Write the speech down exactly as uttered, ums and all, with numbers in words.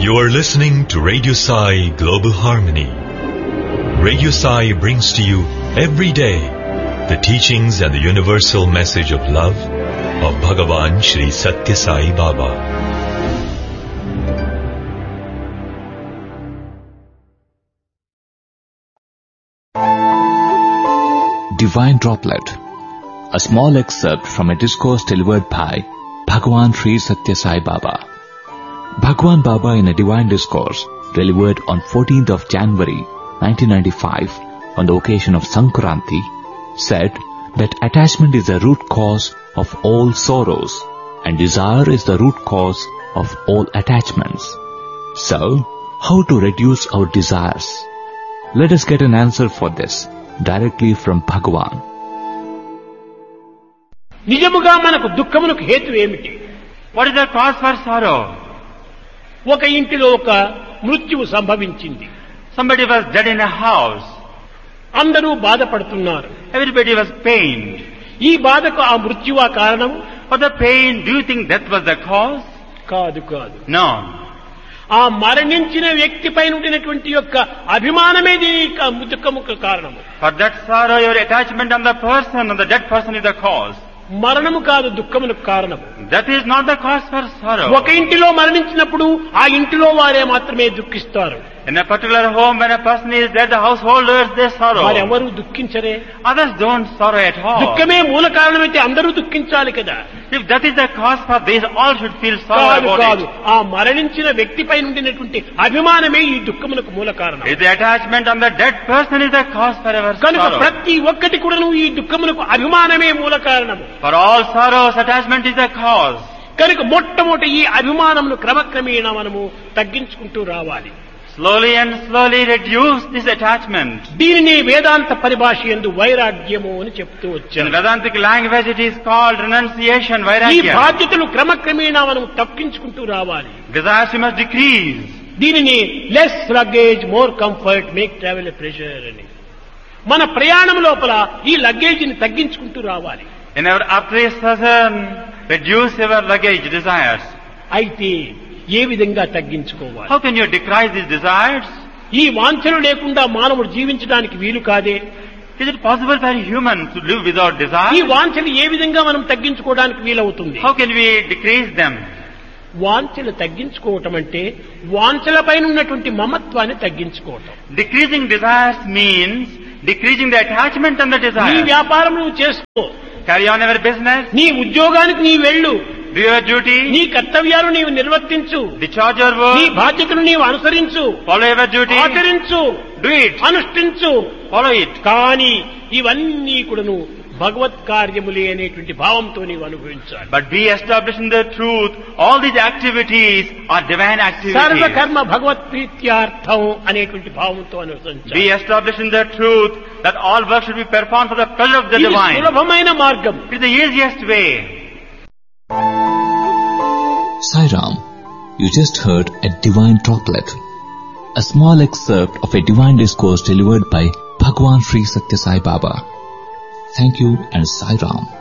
You are listening to Radio Sai Global Harmony. Radio Sai brings to you every day the teachings and the universal message of love of Bhagavan Shri Satya Sai Baba. Divine Droplet, a small excerpt from a discourse delivered by Bhagavan Shri Satya Sai Baba. Bhagavan Baba in a divine discourse delivered on fourteenth of January nineteen ninety-five on the occasion of Sankranti said that attachment is the root cause of all sorrows and desire is the root cause of all attachments. So, how to reduce our desires? Let us get an answer for this directly from Bhagavan. నిజముగా మనకు దుఃఖమునకు హేతు ఏమిటి? What is the cause for sorrow? ఒక ఇంటిలో ఒక మృత్యువు సంభవించింది. Somebody was dead in a house. అందరూ బాధపడుతున్నారు. Everybody was pained. ఈ బాధకు ఆ మృత్యువా కారణం? For the pain, do you think that was the cause? కాదు కాదు. No. ఆ మరణించిన వ్యక్తిపై ఉండినటువంటి యొక్క అభిమానమే దీనికి దుఃఖముకు కారణము. For that sorrow, your attachment on the person, on the dead person is the cause. మరణము కాదు దుఃఖమునకు కారణము. That is not the cause for sorrow. ఒక ఇంటిలో మరణించినప్పుడు ఆ ఇంటిలో వారే మాత్రమే దుఃఖిస్తారు. In a particular home, when a person is dead, the householders, they sorrow. మరి ఎవరు దుఃఖించరే? Others don't sorrow at all. దుఃఖమే మూల కారణమైతే అందరూ దుఃఖించాలి కదా. If that is the cause for this, all should feel sorrow about కాదు, it. ఆ మరణించిన వ్యక్తిపై ఉండినటువంటి అభిమానమే ఈ దుఃఖమునకు మూల కారణం. If the attachment on the dead person is the cause for our కనుక sorrow. ప్రతి ఒక్కటి కూడాను ఈ దుఃఖమునకు అభిమానమే మూల కారణము. For all sorrows, attachment is the cause. కనుక మొట్టమొదటి ఈ అభిమానమును క్రమక్రమేణ మనము తగ్గించుకుంటూ రావాలి. Slowly and slowly reduce this attachment. దీనిని వేదాంత పరిభాష యందు వైరాగ్యము అని చెప్తూ In వచ్చాను. Vedantic language, it is called renunciation, ఈ vairagya. బాధ్యతలు క్రమక్రమేణ మనం తగ్గించుకుంటూ రావాలి. Desires you must decrease. దీనిని less luggage more comfort make travel a pressure అని మన ప్రయాణం లోపల ఈ లగేజీని తగ్గించుకుంటూ రావాలి. In our appreciation, reduce your luggage desires. అయితే ఏ విధంగా తగ్గించుకోవాలి? How can you decrease these desires? ఈ వాంఛలు లేకుండా మానవుడు జీవించడానికి వీలు కాదే. Is it possible for a human to live without ఈ desire? వాంఛలు ఏ విధంగా మనం తగ్గించుకోవడానికి వీలవుతుంది? How can we decrease them? వాంఛలు తగ్గించుకోవటం అంటే వాంఛలపైన ఉన్నటువంటి మమత్వాన్ని తగ్గించుకోవటం. Decreasing desires means decreasing the attachment and the నీ desire. వ్యాపారం నువ్వు చేసుకో, Carry on your business, నీ ఉద్యోగానికి నీ వెళ్ళు, do your duty, నీ కర్తవ్యాలు నీవు నిర్వర్తించు, discharge your నీ work, బాధ్యతలు నీవు అనుసరించు, follow your duty, ఆచరించు, do it, అనుష్ఠించు. follow it. కానీ ఇవన్నీ కూడాను భగవత్ కార్యములే అనేటువంటి భావంతో నీవు అనుభవించాలి. But be established in the truth, all these activities are divine activities. సర్వకర్మ భగవత్ ప్రీత్యార్థం అనేటువంటి భావంతో Be అనుసరించాలి. established in the truth that all work should be performed for the pleasure of the ఇది divine. సులభమైన మార్గం. It is the easiest way. Sai Ram, you just heard a divine droplet, a small excerpt of a divine discourse delivered by Bhagavan Shri Satya Sai Baba. Thank you and Sai Ram.